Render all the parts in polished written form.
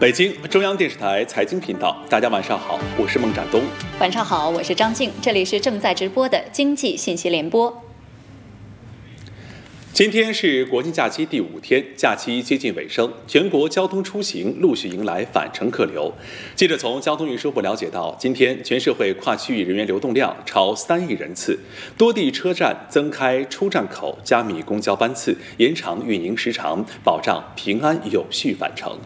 北京中央电视台财经频道，大家晚上好，我是孟展东。 晚上好，我是张静，这里是正在直播的经济信息联播。 今天是国庆假期第5天，假期接近尾声，全国交通出行陆续迎来返程客流。记者从交通运输部了解到，今天全社会跨区域人员流动量超3亿人次，多地车站增开出站口，加密公交班次，延长运营时长，保障平安有序返程。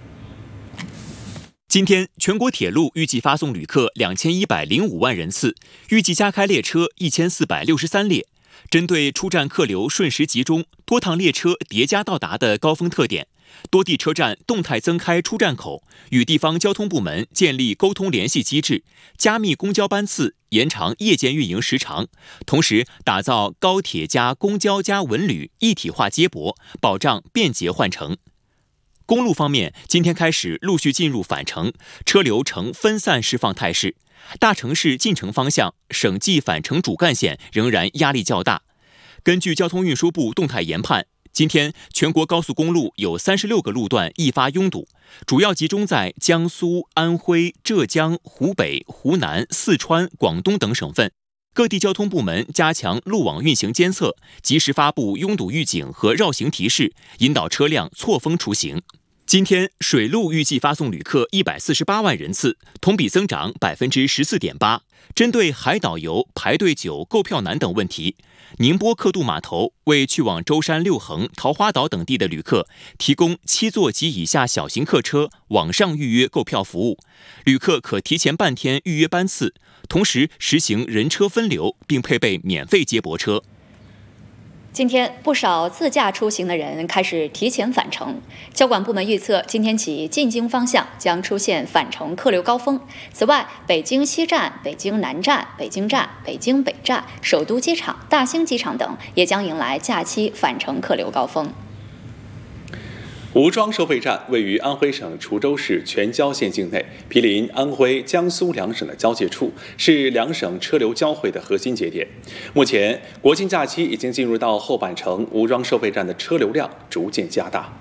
今天，全国铁路预计发送旅客2105万人次，预计加开列车1463列。针对出站客流瞬时集中、多趟列车叠加到达的高峰特点，多地车站动态增开出站口，与地方交通部门建立沟通联系机制，加密公交班次，延长夜间运营时长，同时打造高铁加公交加文旅一体化接驳，保障便捷换乘。公路方面，今天开始陆续进入返程，车流呈分散释放态势。大城市进城方向，省际返程主干线仍然压力较大。根据交通运输部动态研判，今天全国高速公路有36个路段易发拥堵，主要集中在江苏、安徽、浙江、湖北、湖南、四川、广东等省份。各地交通部门加强路网运行监测，及时发布拥堵预警和绕行提示，引导车辆错峰出行。今天，水路预计发送旅客148万人次，同比增长14.8%。针对海岛游排队久、购票难等问题，宁波客渡码头为去往舟山六衡、桃花岛等地的旅客提供7座及以下小型客车网上预约购票服务，旅客可提前半天预约班次，同时实行人车分流，并配备免费接驳车。 今天，不少自驾出行的人开始提前返程。交管部门预测，今天起进京方向将出现返程客流高峰。此外，北京西站、北京南站、北京站、北京北站、首都机场、大兴机场等也将迎来假期返程客流高峰。 吴庄收费站位于安徽省滁州市全椒县境内，毗邻安徽、江苏两省的交界处，是两省车流交汇的核心节点。目前，国庆假期已经进入到后半程，吴庄收费站的车流量逐渐加大。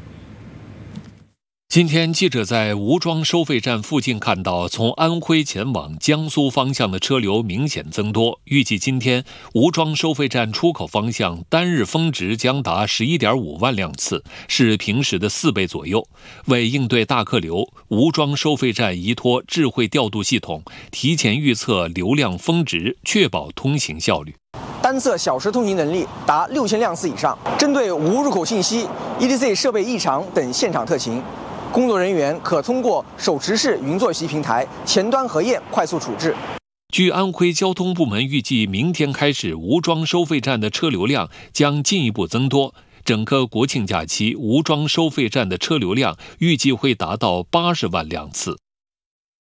今天，记者在吴庄收费站附近看到，从安徽前往江苏方向的车流明显增多。预计今天吴庄收费站出口方向单日峰值将达11.5万辆次，是平时的4倍左右。为应对大客流，吴庄收费站依托智慧调度系统，提前预测流量峰值，确保通行效率。 单侧小时通行能力达6000辆次以上。针对无入口信息、ETC 设备异常等现场特情，工作人员可通过手持式云作息平台前端核验快速处置。 据安徽交通部门预计，明天开始吴庄收费站的车流量将进一步增多。整个国庆假期，吴庄收费站的车流量预计会达到80万辆次。